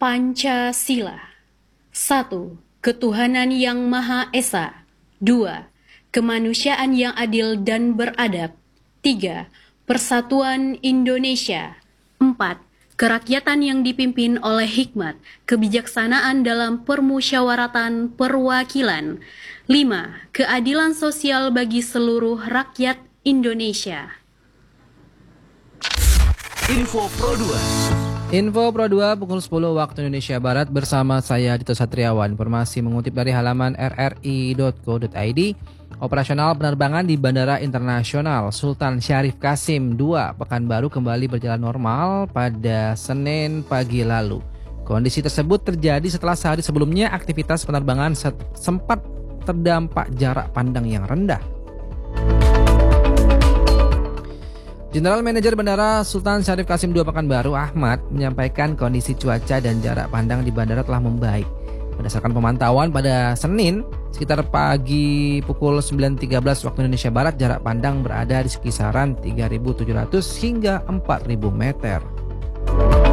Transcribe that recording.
Pancasila. 1. Ketuhanan yang Maha Esa. 2. Kemanusiaan yang adil dan beradab. 3. Persatuan Indonesia. 4. Kerakyatan yang dipimpin oleh hikmat, kebijaksanaan dalam permusyawaratan perwakilan. 5. Keadilan sosial bagi seluruh rakyat Indonesia. Info Pro 2 pukul 10 waktu Indonesia Barat bersama saya Dito Satriawan. Informasi mengutip dari halaman rri.co.id. Operasional penerbangan di Bandara Internasional Sultan Syarif Kasim II Pekanbaru kembali berjalan normal pada Senin pagi lalu. Kondisi tersebut terjadi setelah sehari sebelumnya aktivitas penerbangan sempat terdampak jarak pandang yang rendah. General Manager Bandara Sultan Syarif Kasim II Pekanbaru Ahmad menyampaikan kondisi cuaca dan jarak pandang di bandara telah membaik. Berdasarkan pemantauan pada Senin, sekitar pagi pukul 9.13 waktu Indonesia Barat, jarak pandang berada di kisaran 3.700 hingga 4.000 meter.